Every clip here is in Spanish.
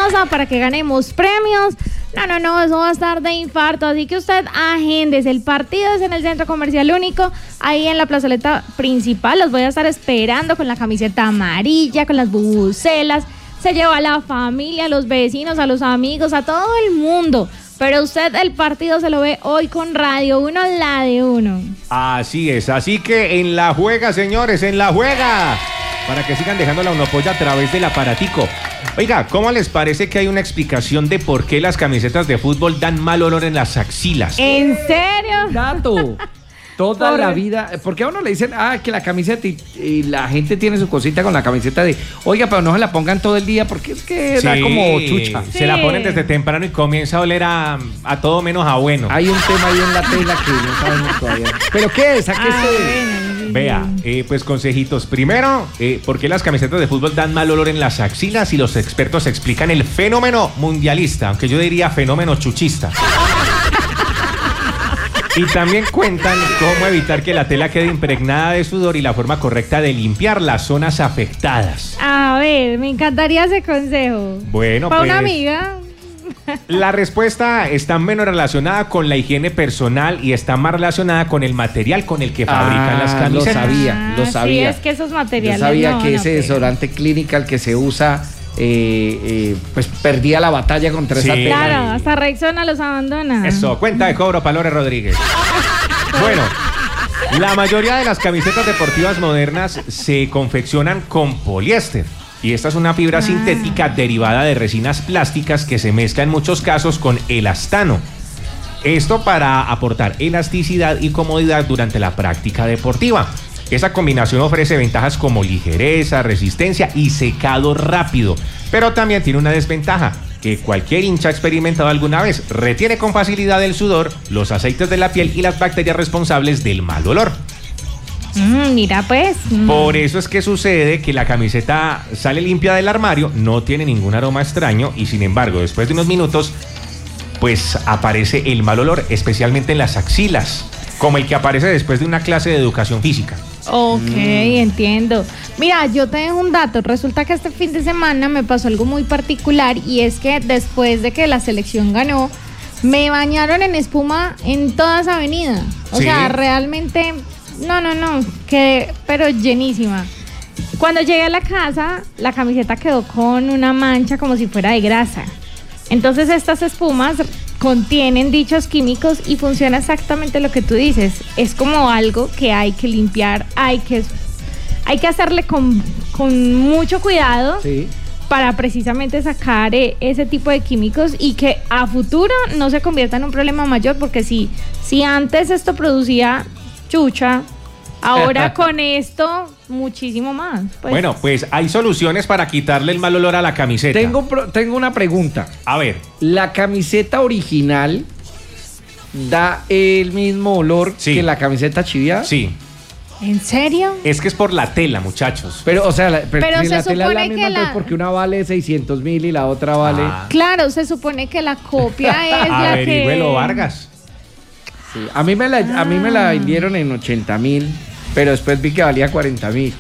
hermosa para que ganemos premios. No, eso va a estar de infarto, así que usted agéndese. El partido es en el Centro Comercial Único, ahí en la plazoleta principal. Los voy a estar esperando con la camiseta amarilla, con las bubucelas. Se lleva a la familia, a los vecinos, a los amigos, a todo el mundo. Pero usted el partido se lo ve hoy con Radio 1, la de uno. Así es, así que en la juega, señores, en la juega. Para que sigan dejando la Unopolla a través del aparatico. Oiga, ¿cómo les parece que hay una explicación de por qué las camisetas de fútbol dan mal olor en las axilas? ¿En serio? Dato. Toda la vida, porque a uno le dicen, que la camiseta y la gente tiene su cosita con la camiseta de, oiga, pero no se la pongan todo el día porque es que da como chucha. Se la ponen desde temprano y comienza a oler a todo menos a bueno. Hay un tema ahí en la tela que no sabemos todavía. ¿Pero qué es? ¿A qué se...? Vea, pues consejitos. Primero, ¿por qué las camisetas de fútbol dan mal olor en las axilas? Y los expertos explican el fenómeno mundialista, aunque yo diría fenómeno chuchista. Y también cuentan cómo evitar que la tela quede impregnada de sudor y la forma correcta de limpiar las zonas afectadas. A ver, me encantaría ese consejo. Bueno, para pues, una amiga. La respuesta está menos relacionada con la higiene personal y está más relacionada con el material con el que fabrican las camisetas. Lo sabía. Sí, es que esos materiales. Yo sabía que ese desodorante Clinical que se usa, pues perdía la batalla contra esa tela. Claro, hasta Rexona los abandona. Eso, cuenta de cobro para Lore Rodríguez. Bueno, la mayoría de las camisetas deportivas modernas se confeccionan con poliéster. Y esta es una fibra sintética derivada de resinas plásticas que se mezcla en muchos casos con elastano. Esto para aportar elasticidad y comodidad durante la práctica deportiva. Esa combinación ofrece ventajas como ligereza, resistencia y secado rápido. Pero también tiene una desventaja, que cualquier hincha ha experimentado alguna vez. Retiene con facilidad el sudor, los aceites de la piel y las bacterias responsables del mal olor. Mira pues. Por eso es que sucede que la camiseta sale limpia del armario, no tiene ningún aroma extraño y sin embargo después de unos minutos pues aparece el mal olor, especialmente en las axilas, como el que aparece después de una clase de educación física. Ok, entiendo. Mira, yo te dejo un dato. Resulta que este fin de semana me pasó algo muy particular y es que después de que la selección ganó, me bañaron en espuma en toda esa avenida. O sea, realmente... No, quedé pero llenísima. Cuando llegué a la casa, la camiseta quedó con una mancha como si fuera de grasa. Entonces estas espumas contienen dichos químicos y funciona exactamente lo que tú dices. Es como algo que hay que limpiar, hay que hacerle con mucho cuidado para precisamente sacar ese tipo de químicos y que a futuro no se convierta en un problema mayor, porque si antes esto producía chucha, ahora con esto muchísimo más. Pues. Bueno, pues hay soluciones para quitarle el mal olor a la camiseta. Tengo una pregunta. A ver. ¿La camiseta original da el mismo olor que la camiseta chiviada? Sí. ¿En serio? Es que es por la tela, muchachos. Pero, o sea, pero si se la tela es la supone misma, que pues porque una vale 600,000 y la otra vale... Claro, se supone que la copia es la que... Averígüelo, Vargas. Sí, a mí me la vendieron en 80,000, pero después vi que valía 40,000.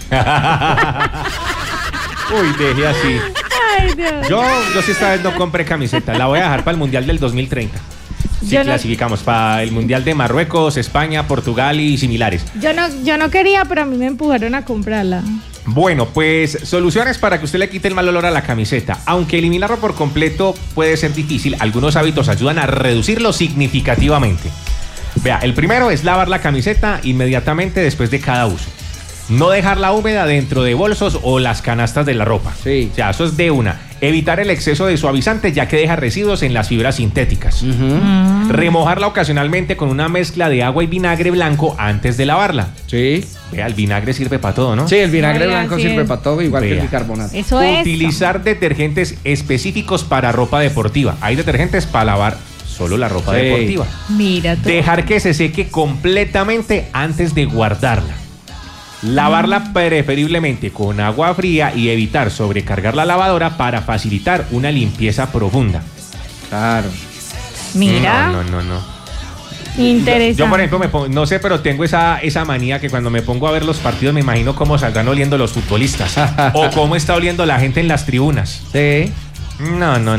Uy, dejé así. Ay, Dios. Yo sí esta vez no compré camiseta. La voy a dejar para el Mundial del 2030. Sí, clasificamos para el Mundial de Marruecos, España, Portugal y similares. Yo no quería, pero a mí me empujaron a comprarla. Bueno, pues soluciones para que usted le quite el mal olor a la camiseta. Aunque eliminarlo por completo puede ser difícil, algunos hábitos ayudan a reducirlo significativamente. Vea, el primero es lavar la camiseta inmediatamente después de cada uso. No dejarla húmeda dentro de bolsos o las canastas de la ropa. Sí. O sea, eso es de una. Evitar el exceso de suavizante, ya que deja residuos en las fibras sintéticas. Remojarla ocasionalmente con una mezcla de agua y vinagre blanco antes de lavarla. Sí. Vea, el vinagre sirve para todo, ¿no? Sí, el vinagre blanco sirve para todo, igual que el bicarbonato. Eso es. Utilizar detergentes específicos para ropa deportiva. Hay detergentes para lavar solo la ropa deportiva. Mira tú. Dejar que se seque completamente antes de guardarla. Lavarla preferiblemente con agua fría y evitar sobrecargar la lavadora para facilitar una limpieza profunda. Claro. Mira. No. Interesante. Yo, por ejemplo, no sé, pero tengo esa manía que cuando me pongo a ver los partidos me imagino cómo saldrán oliendo los futbolistas o cómo está oliendo la gente en las tribunas. Sí. No.